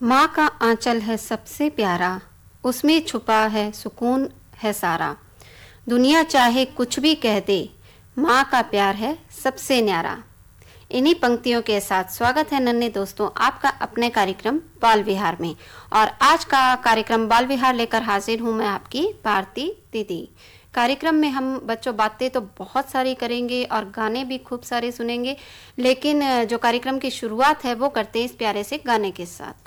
माँ का आंचल है सबसे प्यारा, उसमें छुपा है सुकून है सारा। दुनिया चाहे कुछ भी कह दे, माँ का प्यार है सबसे न्यारा। इन्हीं पंक्तियों के साथ स्वागत है नन्हे दोस्तों आपका अपने कार्यक्रम बाल विहार में। और आज का कार्यक्रम बाल विहार लेकर हाजिर हूँ मैं आपकी भारती दीदी। कार्यक्रम में हम बच्चों बातें तो बहुत सारी करेंगे और गाने भी खूब सारे सुनेंगे, लेकिन जो कार्यक्रम की शुरुआत है वो करते हैं इस प्यारे से गाने के साथ।